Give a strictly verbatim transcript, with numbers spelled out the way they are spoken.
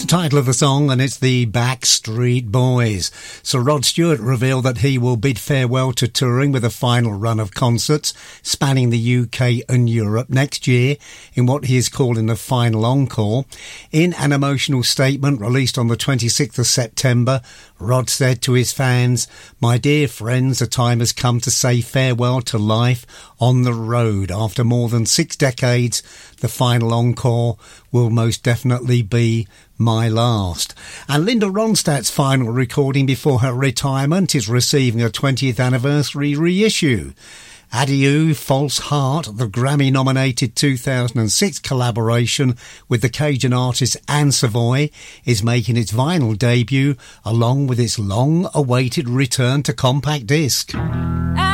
the title of the song, and it's the Backstreet Boys. So Rod Stewart revealed that he will bid farewell to touring with a final run of concerts spanning the U K and Europe next year in what he is calling the final encore. In an emotional statement released on the twenty-sixth of September, Rod said to his fans, "My dear friends, the time has come to say farewell to life on the road. After more than six decades, the final encore will most definitely be my last." And Linda Ronstadt's final recording before her retirement is receiving a twentieth anniversary reissue. Adieu, False Heart, the Grammy-nominated two thousand six collaboration with the Cajun artist Anne Savoy, is making its vinyl debut along with its long-awaited return to compact disc.